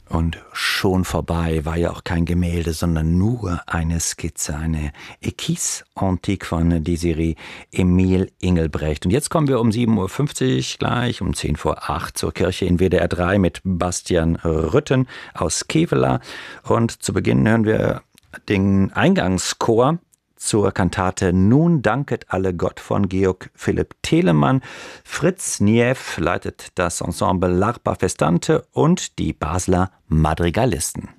Und schon vorbei war ja auch kein Gemälde, sondern nur eine Skizze, eine Esquisse antique von Désiré Emile Engelbrecht. Und jetzt kommen wir um 7:50 Uhr gleich, um 7:50 zur Kirche in WDR 3 mit Bastian Rütten aus Kevela. Und zu Beginn hören wir den Eingangschor zur Kantate Nun danket alle Gott von Georg Philipp Telemann. Fritz Nieff leitet das Ensemble L'Arpa Festante und die Basler Madrigalisten.